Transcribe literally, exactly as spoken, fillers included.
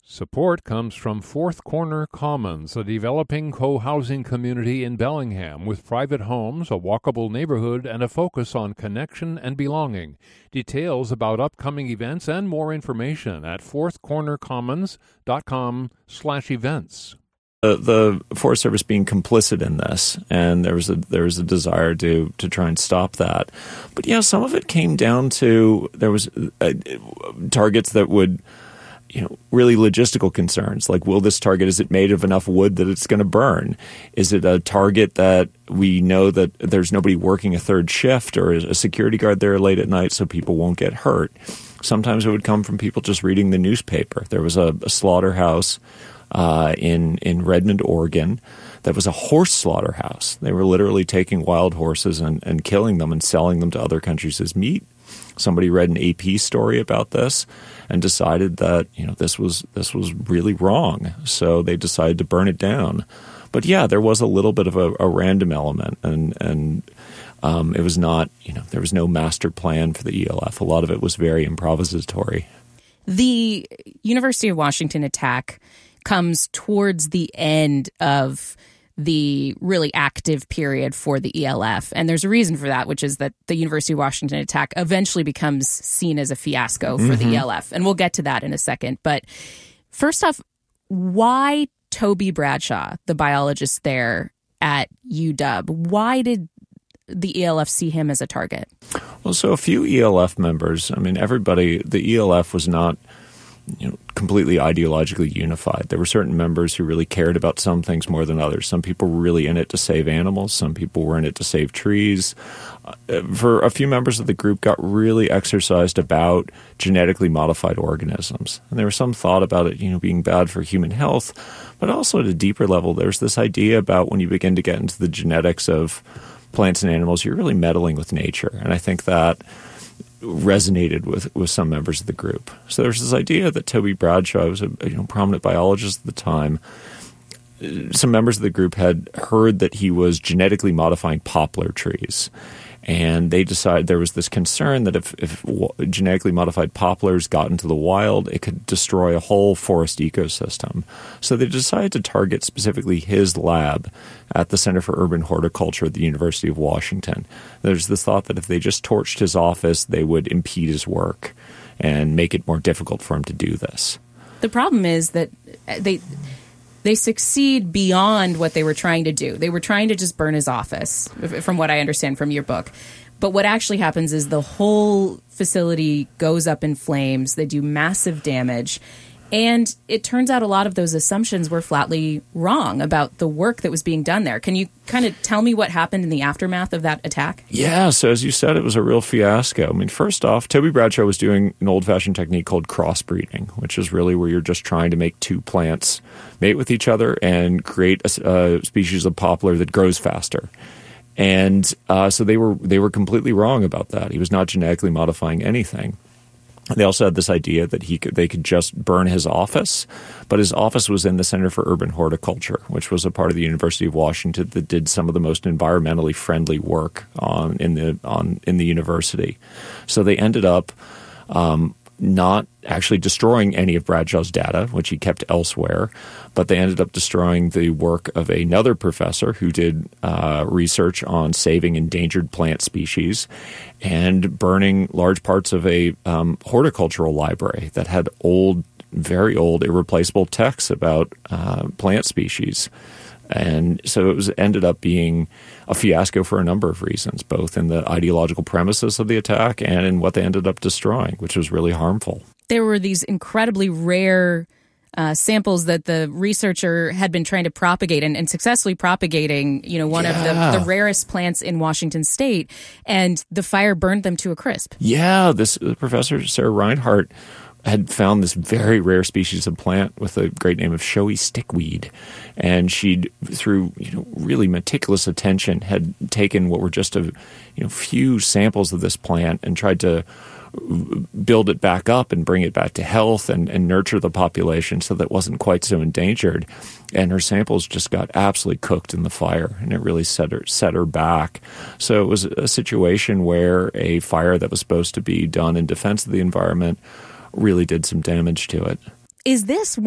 Support comes from Fourth Corner Commons, a developing co-housing community in Bellingham with private homes, a walkable neighborhood, and a focus on connection and belonging. Details about upcoming events and more information at fourthcornercommons.com slash events. The, the Forest Service being complicit in this, and there was a there was a desire to to try and stop that. But yeah, some of it came down to there was uh, targets that would, you know, really logistical concerns like, will this target, is it made of enough wood that it's going to burn? Is it a target that we know that there's nobody working a third shift or a security guard there late at night so people won't get hurt? Sometimes it would come from people just reading the newspaper. There was a, a slaughterhouse uh, in, in Redmond, Oregon, that was a horse slaughterhouse. They were literally taking wild horses and, and killing them and selling them to other countries as meat. Somebody read an A P story about this and decided that, you know, this was this was really wrong. So they decided to burn it down. But yeah, there was a little bit of a, a random element, and and um, it was not, you know, there was no master plan for the E L F. A lot of it was very improvisatory. The University of Washington attack comes towards the end of the really active period for the E L F. And there's a reason for that, which is that the University of Washington attack eventually becomes seen as a fiasco for mm-hmm. the E L F. And we'll get to that in a second. But first off, why Toby Bradshaw, the biologist there at U W? Why did the E L F see him as a target? Well, so a few E L F members, I mean, everybody, the E L F was not, you know, completely ideologically unified. There were certain members who really cared about some things more than others. Some people were really in it to save animals. Some people were in it to save trees. Uh, for a few members of the group got really exercised about genetically modified organisms. And there was some thought about it, you know, being bad for human health. But also at a deeper level, there's this idea about when you begin to get into the genetics of plants and animals, you're really meddling with nature. And I think that resonated with, with some members of the group. So there's this idea that Toby Bradshaw was a you know, prominent biologist at the time. Some members of the group had heard that he was genetically modifying poplar trees. And they decided there was this concern that if, if genetically modified poplars got into the wild, it could destroy a whole forest ecosystem. So they decided to target specifically his lab at the Center for Urban Horticulture at the University of Washington. There's this thought that if they just torched his office, they would impede his work and make it more difficult for him to do this. The problem is that they... They succeed beyond what they were trying to do. They were trying to just burn his office, from what I understand from your book. But what actually happens is the whole facility goes up in flames. They do massive damage. And it turns out a lot of those assumptions were flatly wrong about the work that was being done there. Can you kind of tell me what happened in the aftermath of that attack? Yeah, so as you said, it was a real fiasco. I mean, first off, Toby Bradshaw was doing an old-fashioned technique called crossbreeding, which is really where you're just trying to make two plants mate with each other and create a, a species of poplar that grows faster. And uh, so they were they were completely wrong about that. He was not genetically modifying anything. They also had this idea that he could, they could just burn his office, but his office was in the Center for Urban Horticulture, which was a part of the University of Washington that did some of the most environmentally friendly work on in the on in the university. So they ended up um, not actually destroying any of Bradshaw's data, which he kept elsewhere, but they ended up destroying the work of another professor who did uh, research on saving endangered plant species and burning large parts of a um, horticultural library that had old, very old, irreplaceable texts about uh, plant species. And so it was ended up being a fiasco for a number of reasons, both in the ideological premises of the attack and in what they ended up destroying, which was really harmful. There were these incredibly rare uh, samples that the researcher had been trying to propagate and, and successfully propagating, you know, one yeah. of the, the rarest plants in Washington state, and the fire burned them to a crisp. Yeah, this uh, Professor Sarah Reinhardt had found this very rare species of plant with a great name of showy stickweed. And she'd, through you know really meticulous attention, had taken what were just a you know few samples of this plant and tried to build it back up and bring it back to health and, and nurture the population so that it wasn't quite so endangered. And her samples just got absolutely cooked in the fire, and it really set her, set her back. So it was a situation where a fire that was supposed to be done in defense of the environment really did some damage to it. Is this